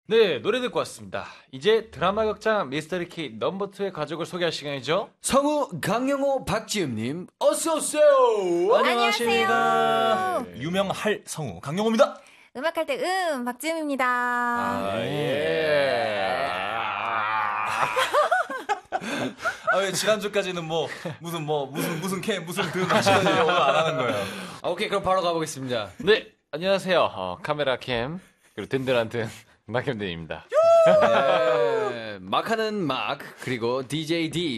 네, 노래 듣고 왔습니다. 이제 드라마 극장 미스터리 K 넘버2의 가족을 소개할 시간이죠. 성우 강영호 박지음님 어서오세요. 안녕하세요. 유명할 성우 강영호입니다. 음악할 때 박지음입니다. 왜 지난주까지는 무슨 든 하시더니 오늘 안 하는 거예요. 오케이, 그럼 바로 가보겠습니다. 네, 안녕하세요. 카메라 캠 그리고 든든한 든 마캠든입니다. 네, 막하는 막 그리고 DJ D